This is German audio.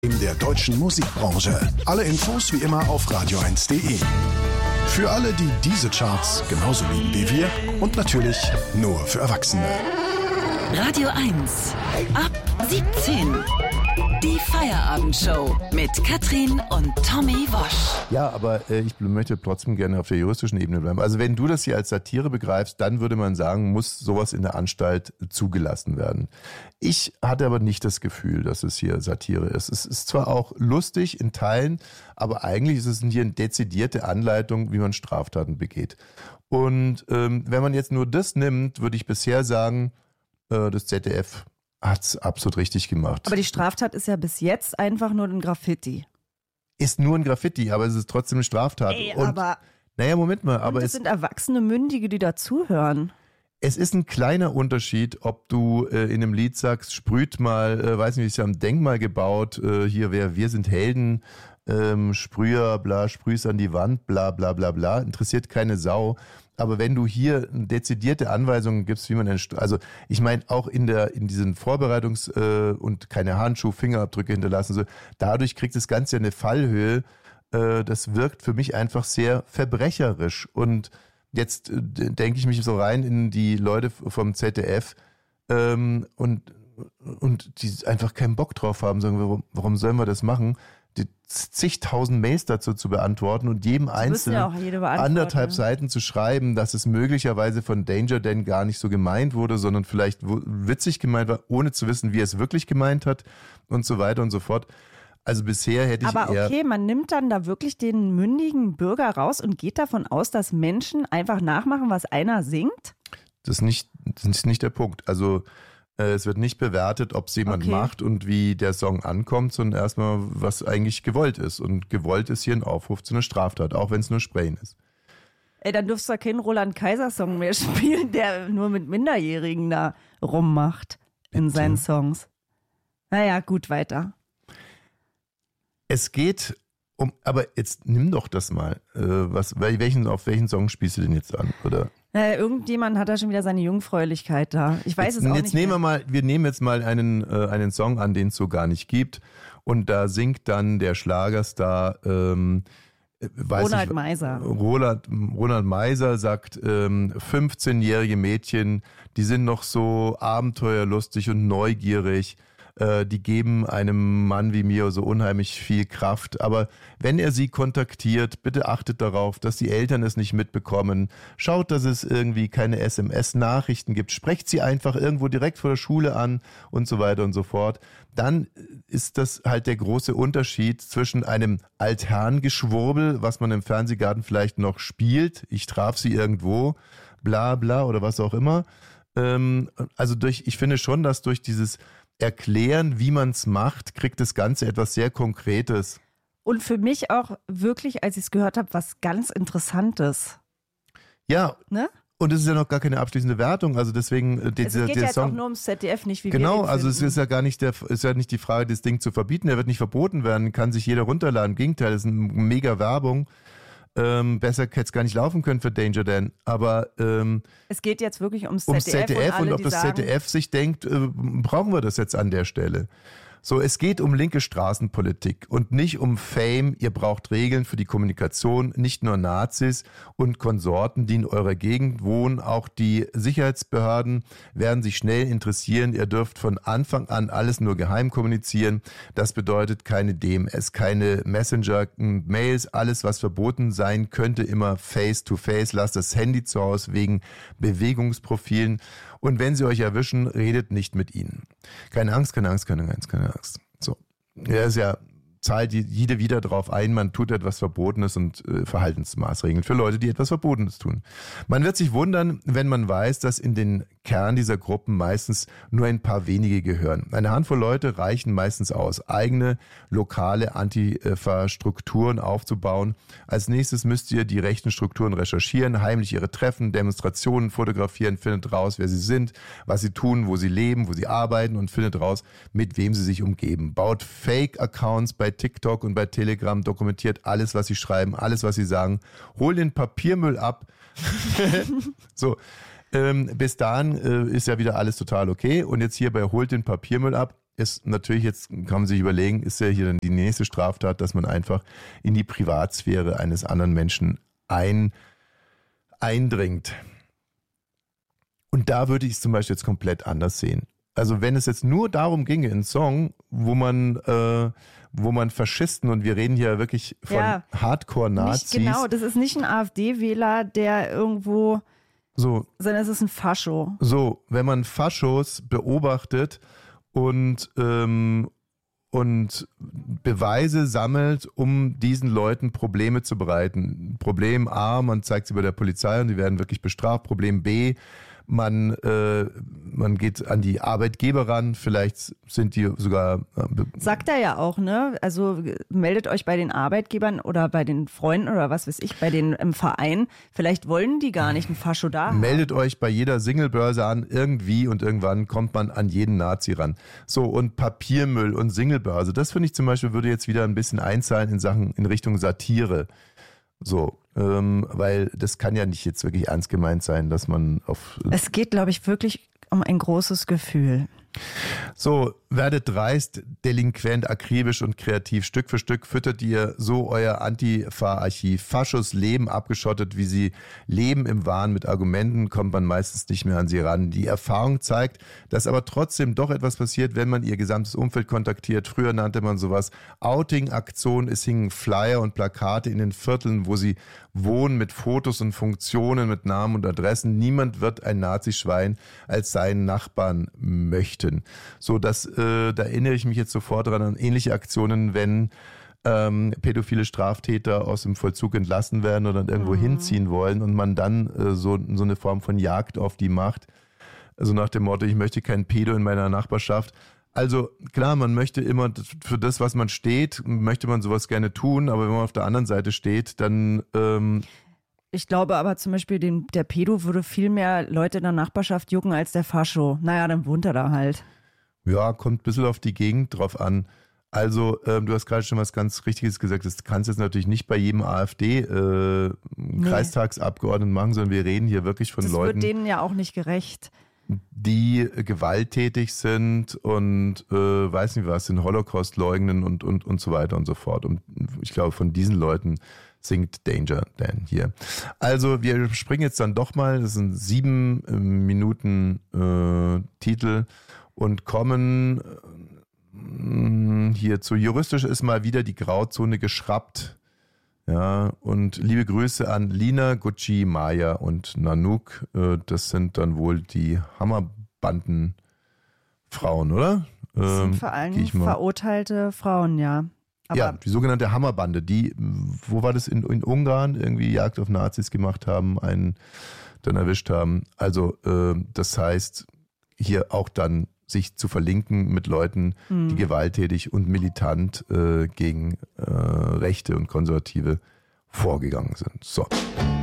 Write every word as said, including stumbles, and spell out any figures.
In der deutschen Musikbranche. Alle Infos wie immer auf radio eins punkt de. Für alle, die diese Charts genauso lieben wie wir und natürlich nur für Erwachsene. Radio eins ab siebzehn. Die Feierabendshow mit Katrin und Tommy Wosch. Ja, aber äh, ich möchte trotzdem gerne auf der juristischen Ebene bleiben. Also wenn du das hier als Satire begreifst, dann würde man sagen, muss sowas in der Anstalt zugelassen werden. Ich hatte aber nicht das Gefühl, dass es hier Satire ist. Es ist zwar auch lustig in Teilen, aber eigentlich ist es hier eine dezidierte Anleitung, wie man Straftaten begeht. Und ähm, wenn man jetzt nur das nimmt, würde ich bisher sagen, äh, das Z D F hat's absolut richtig gemacht. Aber die Straftat ist ja bis jetzt einfach nur ein Graffiti. Ist nur ein Graffiti, aber es ist trotzdem eine Straftat. Ey, und, aber naja, Moment mal. und Aber es es sind erwachsene Mündige, die dazuhören. Es ist ein kleiner Unterschied, ob du äh, in einem Lied sagst, sprüht mal, äh, weiß nicht, wie ist ja am Denkmal gebaut, äh, hier, wer, wir sind Helden, ähm, Sprüher, bla, sprüh's an die Wand, bla, bla, bla, bla, interessiert keine Sau. Aber wenn du hier dezidierte Anweisungen gibst, wie man, einen, also ich meine auch in der in diesen Vorbereitungs- äh, und keine Handschuh, Fingerabdrücke hinterlassen, so, dadurch kriegt das Ganze eine Fallhöhe. Äh, das wirkt für mich einfach sehr verbrecherisch. Und jetzt äh, denke ich mich so rein in die Leute vom Z D F ähm, und und die einfach keinen Bock drauf haben, sagen, warum, warum sollen wir das machen? Die zigtausend Mails dazu zu beantworten und jedem einzelnen ja anderthalb Seiten zu schreiben, dass es möglicherweise von Danger Dan gar nicht so gemeint wurde, sondern vielleicht witzig gemeint war, ohne zu wissen, wie er es wirklich gemeint hat und so weiter und so fort. Also bisher hätte ich Aber eher... okay, man nimmt dann da wirklich den mündigen Bürger raus und geht davon aus, dass Menschen einfach nachmachen, was einer singt? Das ist nicht, das ist nicht der Punkt. Also es wird nicht bewertet, ob es jemand Okay. macht und wie der Song ankommt, sondern erstmal, was eigentlich gewollt ist. Und gewollt ist hier ein Aufruf zu einer Straftat, auch wenn es nur Sprayen ist. Ey, dann dürfst du ja keinen Roland-Kaiser-Song mehr spielen, der nur mit Minderjährigen da rummacht in Bitte? seinen Songs. Naja, gut, weiter. Es geht um, aber jetzt nimm doch das mal. Äh, was, welchen, auf welchen Song spielst du denn jetzt an? Oder? Naja, irgendjemand hat da schon wieder seine Jungfräulichkeit da. Ich weiß jetzt, es auch jetzt nicht nehmen mehr. wir mal, wir nehmen jetzt mal einen, äh, einen Song an, den es so gar nicht gibt. Und da singt dann der Schlagerstar, ähm, weiß Ronald ich, Meiser. Roland, Ronald Meiser sagt, ähm, fünfzehnjährige Mädchen, die sind noch so abenteuerlustig und neugierig. Äh, die geben einem Mann wie mir so unheimlich viel Kraft. Aber wenn er sie kontaktiert, bitte achtet darauf, dass die Eltern es nicht mitbekommen. Schaut, dass es irgendwie keine S M S-Nachrichten gibt. Sprecht sie einfach irgendwo direkt vor der Schule an und so weiter und so fort. Dann ist das halt der große Unterschied zwischen einem Altherrengeschwurbel, was man im Fernsehgarten vielleicht noch spielt. Ich traf sie irgendwo, bla bla oder was auch immer. Ähm, also durch, ich finde schon, dass durch dieses Erklären, wie man es macht, kriegt das Ganze etwas sehr Konkretes. Und für mich auch wirklich, als ich es gehört habe, was ganz Interessantes. Ja, Ne? und es ist ja noch gar keine abschließende Wertung, also deswegen äh, Es dieser, geht ja der jetzt auch Song. nur ums Z D F, nicht wie Genau, wir den also es finden. ist ja gar nicht der, ist ja nicht die Frage, das Ding zu verbieten. Er wird nicht verboten werden, kann sich jeder runterladen. Im Gegenteil, das ist eine mega Werbung. Ähm, besser hätte es gar nicht laufen können für Danger Dan. Aber ähm, Es geht jetzt wirklich ums, ums Z D F, Z D F und, alle, und ob die das sagen, Z D F sich denkt, äh, brauchen wir das jetzt an der Stelle. So, es geht um linke Straßenpolitik und nicht um Fame. Ihr braucht Regeln für die Kommunikation, nicht nur Nazis und Konsorten, die in eurer Gegend wohnen. Auch die Sicherheitsbehörden werden sich schnell interessieren. Ihr dürft von Anfang an alles nur geheim kommunizieren. Das bedeutet keine D M S, keine Messenger, Mails, alles, was verboten sein könnte, immer face to face. Lasst das Handy zu Hause wegen Bewegungsprofilen. Und wenn sie euch erwischen, redet nicht mit ihnen. Keine Angst, keine Angst, keine Angst, keine Angst. So. Er ist ja, zahlt jede wieder drauf ein, man tut etwas Verbotenes und äh, Verhaltensmaßregeln für Leute, die etwas Verbotenes tun. Man wird sich wundern, wenn man weiß, dass in den Kern dieser Gruppen meistens nur ein paar wenige gehören. Eine Handvoll Leute reichen meistens aus, eigene lokale Antifa-Strukturen aufzubauen. Als nächstes müsst ihr die rechten Strukturen recherchieren, heimlich ihre Treffen, Demonstrationen fotografieren, findet raus, wer sie sind, was sie tun, wo sie leben, wo sie arbeiten und findet raus, mit wem sie sich umgeben. Baut Fake-Accounts bei TikTok und bei Telegram, dokumentiert alles, was sie schreiben, alles, was sie sagen, holt den Papiermüll ab. So. Ähm, bis dahin äh, ist ja wieder alles total okay. Und jetzt hier bei Holt den Papiermüll ab. ist natürlich, jetzt kann man sich überlegen, ist ja hier dann die nächste Straftat, dass man einfach in die Privatsphäre eines anderen Menschen ein, eindringt. Und da würde ich es zum Beispiel jetzt komplett anders sehen. Also wenn es jetzt nur darum ginge, ein Song, wo man, äh, wo man Faschisten, und wir reden hier wirklich von ja, Hardcore-Nazis. Nicht, genau, das ist nicht ein AfD-Wähler, der irgendwo, so, sondern es ist ein Fascho. So, wenn man Faschos beobachtet und, ähm, und Beweise sammelt, um diesen Leuten Probleme zu bereiten. Problem A, man zeigt sie bei der Polizei und die werden wirklich bestraft. Problem B, Man, äh, man geht an die Arbeitgeber ran, vielleicht sind die sogar... Äh, Sagt er ja auch, ne? Also meldet euch bei den Arbeitgebern oder bei den Freunden oder was weiß ich, bei den im Verein. Vielleicht wollen die gar nicht einen Fascho da. Meldet euch bei jeder Singlebörse an, irgendwie, und irgendwann kommt man an jeden Nazi ran. So, und Papiermüll und Singlebörse, das finde ich zum Beispiel, würde jetzt wieder ein bisschen einzahlen in Sachen, in Richtung Satire. So, ähm, weil das kann ja nicht jetzt wirklich ernst gemeint sein, dass man auf... Es geht, glaube ich, wirklich um ein großes Gefühl. So, werdet dreist, delinquent, akribisch und kreativ. Stück für Stück füttert ihr so euer Antifa-Archiv. Faschos leben abgeschottet, wie sie leben im Wahn. Mit Argumenten kommt man meistens nicht mehr an sie ran. Die Erfahrung zeigt, dass aber trotzdem doch etwas passiert, wenn man ihr gesamtes Umfeld kontaktiert. Früher nannte man sowas Outing-Aktion. Es hingen Flyer und Plakate in den Vierteln, wo sie wohnen, mit Fotos und Funktionen, mit Namen und Adressen. Niemand wird ein Nazischwein als seinen Nachbarn möchten. So, das, äh, da erinnere ich mich jetzt sofort daran an ähnliche Aktionen, wenn ähm, pädophile Straftäter aus dem Vollzug entlassen werden oder irgendwo mhm. hinziehen wollen und man dann äh, so, so eine Form von Jagd auf die macht. Also nach dem Motto, ich möchte keinen Pedo in meiner Nachbarschaft. Also klar, man möchte immer für das, was man steht, möchte man sowas gerne tun, aber wenn man auf der anderen Seite steht, dann... Ähm, Ich glaube aber zum Beispiel, den, der Pedo würde viel mehr Leute in der Nachbarschaft jucken als der Fascho. Naja, dann wohnt er da halt. Ja, kommt ein bisschen auf die Gegend drauf an. Also, ähm, du hast gerade schon was ganz Richtiges gesagt. Das kannst du jetzt natürlich nicht bei jedem AfD-Kreistagsabgeordneten äh, nee. machen, sondern wir reden hier wirklich von das Leuten... Das wird denen ja auch nicht gerecht. Die gewalttätig sind und äh, weiß nicht was, den Holocaust leugnen und, und, und so weiter und so fort. Und ich glaube, von diesen Leuten singt Danger Dan hier. Also wir springen jetzt dann doch mal, das sind sieben äh, Minuten äh, Titel und kommen äh, hier zu juristisch ist mal wieder die Grauzone geschrappt. Ja, und liebe Grüße an Lina, Gucci, Maya und Nanook. Äh, das sind dann wohl die Hammerbandenfrauen, oder? Das sind vor allem verurteilte Frauen, ja. Aber ja, die sogenannte Hammerbande, die, wo war das, in, in Ungarn, irgendwie Jagd auf Nazis gemacht haben, einen dann erwischt haben. Also äh, das heißt, hier auch dann sich zu verlinken mit Leuten, hm. die gewalttätig und militant äh, gegen äh, Rechte und Konservative vorgegangen sind. So.